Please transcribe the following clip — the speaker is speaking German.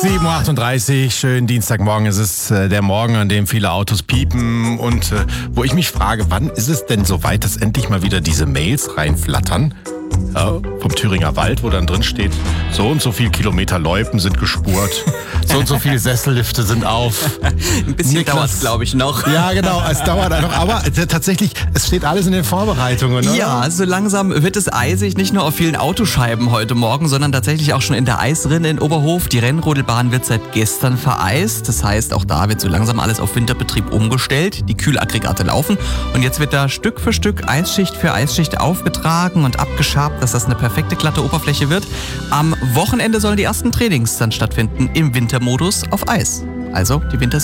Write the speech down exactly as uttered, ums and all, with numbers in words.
sieben Uhr achtunddreißig, schönen Dienstagmorgen. Es ist äh, der Morgen, an dem viele Autos piepen und äh, wo ich mich frage, wann ist es denn soweit, dass endlich mal wieder diese Mails reinflattern? Ja, vom Thüringer Wald, wo dann drin steht, so und so viel Kilometer Loipen sind gespurt, so und so viele Sessellifte sind auf. Ein bisschen dauert es, glaube ich, noch. Ja, genau, es dauert einfach. Aber äh, tatsächlich, es steht alles in den Vorbereitungen, oder? Ja, so langsam wird es eisig, nicht nur auf vielen Autoscheiben heute Morgen, sondern tatsächlich auch schon in der Eisrinne in Oberhof. Die Rennrodelbahn wird seit gestern vereist. Das heißt, auch da wird so langsam alles auf Winterbetrieb umgestellt. Die Kühlaggregate laufen und jetzt wird da Stück für Stück Eisschicht für Eisschicht aufgetragen und abgeschabt, dass das eine perfekte glatte Oberfläche wird. Am Wochenende sollen die ersten Trainings dann stattfinden im Wintermodus auf Eis. Also die Winter